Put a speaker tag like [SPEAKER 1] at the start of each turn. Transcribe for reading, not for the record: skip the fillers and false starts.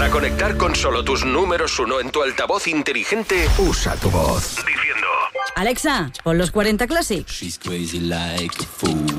[SPEAKER 1] Para conectar con solo tus números 1 en tu altavoz inteligente, usa tu voz. Diciendo:
[SPEAKER 2] Alexa, pon los 40 Classic.
[SPEAKER 3] She's crazy like a fool.